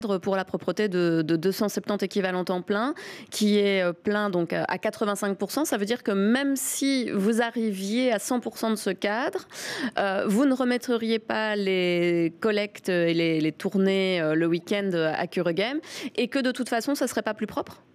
pour la propreté de 270 équivalents temps plein, qui est plein donc à 85%. Ça veut dire que même si vous arriviez à 100% de ce cadre, vous ne remettriez pas les collectes et les tournées le week-end à Cure Game, et que de toute façon, ça ne serait pas plus propre?